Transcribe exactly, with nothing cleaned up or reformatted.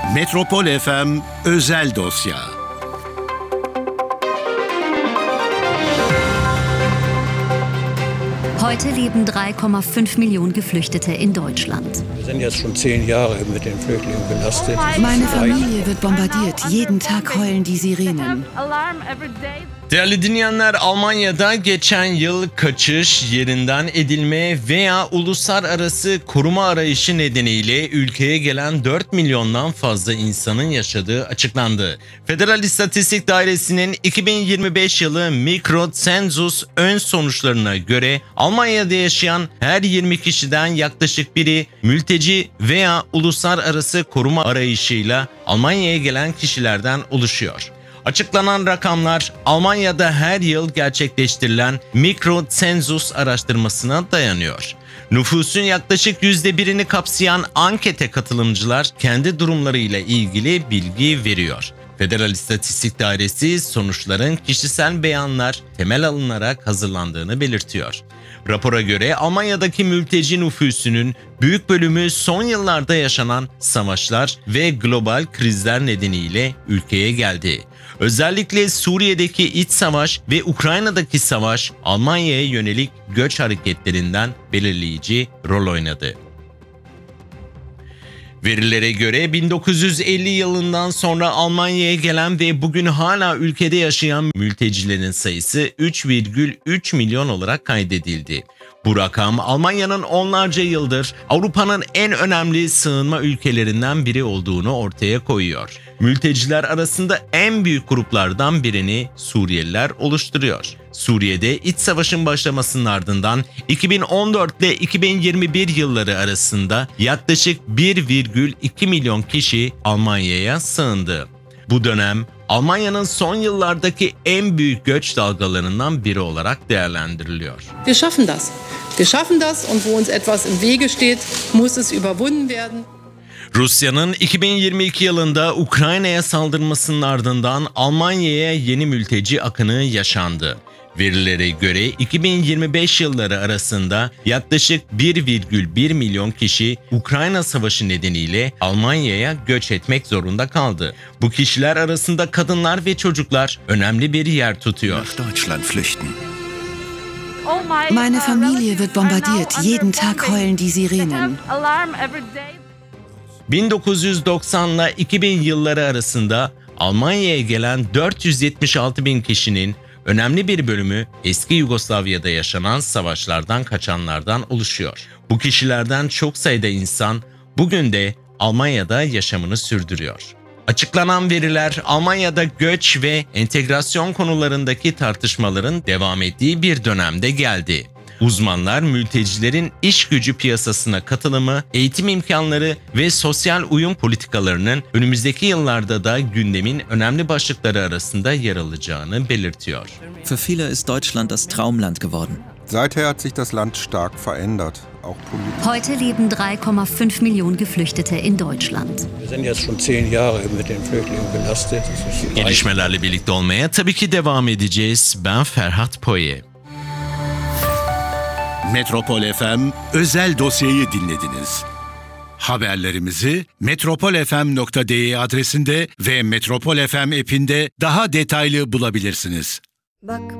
Metropol F M Özel Dosya. Heute leben drei Komma fünf Millionen Geflüchtete in Deutschland. Wir sind jetzt schon zehn Jahre mit den Flüchtlingen belastet. Meine Familie wird bombardiert. Jeden Tag heulen die Sirenen. Değerli dinleyenler, Almanya'da geçen yıl kaçış, yerinden edilme veya uluslararası koruma arayışı nedeniyle ülkeye gelen dört milyondan fazla insanın yaşadığı açıklandı. Federal İstatistik Dairesi'nin iki bin yirmi beş yılı Mikro Census ön sonuçlarına göre Almanya'da yaşayan her yirmi kişiden yaklaşık biri mülteci veya uluslararası koruma arayışıyla Almanya'ya gelen kişilerden oluşuyor. Açıklanan rakamlar Almanya'da her yıl gerçekleştirilen Mikro Census araştırmasına dayanıyor. Nüfusun yaklaşık yüzde birini kapsayan ankete katılımcılar kendi durumlarıyla ilgili bilgi veriyor. Federal İstatistik Dairesi sonuçların kişisel beyanlar temel alınarak hazırlandığını belirtiyor. Rapora göre Almanya'daki mülteci nüfusunun büyük bölümü son yıllarda yaşanan savaşlar ve global krizler nedeniyle ülkeye geldi. Özellikle Suriye'deki iç savaş ve Ukrayna'daki savaş Almanya'ya yönelik göç hareketlerinden belirleyici rol oynadı. Verilere göre bin dokuz yüz elli yılından sonra Almanya'ya gelen ve bugün hala ülkede yaşayan mültecilerin sayısı üç virgül üç milyon olarak kaydedildi. Bu rakam Almanya'nın onlarca yıldır Avrupa'nın en önemli sığınma ülkelerinden biri olduğunu ortaya koyuyor. Mülteciler arasında en büyük gruplardan birini Suriyeliler oluşturuyor. Suriye'de iç savaşın başlamasının ardından iki bin on dört ile iki bin yirmi bir yılları arasında yaklaşık bir virgül iki milyon kişi Almanya'ya sığındı. Bu dönem Almanya'nın son yıllardaki en büyük göç dalgalarından biri olarak değerlendiriliyor. Wir schaffen das. Wir schaffen das und wo uns etwas im Wege steht, muss es überwunden werden. Rusya'nın iki bin yirmi iki yılında Ukrayna'ya saldırmasının ardından Almanya'ya yeni mülteci akını yaşandı. Verilere göre iki bin yirmi beş yılları arasında yaklaşık bir virgül bir milyon kişi Ukrayna Savaşı nedeniyle Almanya'ya göç etmek zorunda kaldı. Bu kişiler arasında kadınlar ve çocuklar önemli bir yer tutuyor. Nach Deutschland flüchten. Meine Familie wird bombardiert. Jeden Tag heulen die Sirenen. bin dokuz yüz doksan ile iki bin yılları arasında Almanya'ya gelen dört yüz yetmiş altı bin kişinin önemli bir bölümü eski Yugoslavya'da yaşanan savaşlardan kaçanlardan oluşuyor. Bu kişilerden çok sayıda insan bugün de Almanya'da yaşamını sürdürüyor. Açıklanan veriler Almanya'da göç ve entegrasyon konularındaki tartışmaların devam ettiği bir dönemde geldi. Uzmanlar mültecilerin iş gücü piyasasına katılımı, eğitim imkanları ve sosyal uyum politikalarının önümüzdeki yıllarda da gündemin önemli başlıkları arasında yer alacağını belirtiyor. Für viele ist Deutschland das Traumland geworden. Seither hat sich das Land stark verändert, auch politisch. Heute leben drei Komma fünf Millionen Geflüchtete in Deutschland. Wir sind jetzt schon zehn Jahre mit den Flüchtlingen belastet. Gelişmelerle birlikte olmaya tabii ki devam edeceğiz. Ben Ferhat Poye. Metropol F M Özel Dosya'yı dinlediniz. Haberlerimizi metropol f m nokta d e adresinde ve Metropol F M app'inde daha detaylı bulabilirsiniz. Bak